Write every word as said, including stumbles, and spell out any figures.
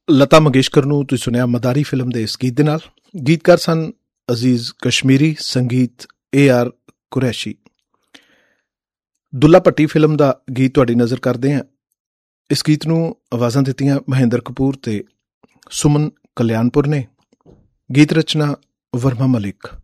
ਲਤਾ ਮੰਗੇਸ਼ਕਰ ਨੂੰ ਤੁਸੀਂ ਸੁਣਿਆ ਮਦਾਰੀ ਫਿਲਮ ਦੇ ਇਸ ਗੀਤ ਦੇ ਨਾਲ। ਗੀਤਕਾਰ ਸਨ ਅਜ਼ੀਜ਼ ਕਸ਼ਮੀਰੀ, ਸੰਗੀਤ A R Qureshi. Dulla Bhatti film ਦਾ ਗੀਤ ਤੁਹਾਡੀ ਨਜ਼ਰ ਕਰਦੇ ਹਾਂ। ਇਸ ਗੀਤ ਨੂੰ ਆਵਾਜ਼ਾਂ ਦਿੱਤੀਆਂ ਮਹਿੰਦਰ ਕਪੂਰ ਤੇ ਸੁਮਨ ਕਲਿਆਣਪੁਰ ਨੇ। ਗੀਤ ਰਚਨਾ ਵਰਮਾ ਮਲਿਕ।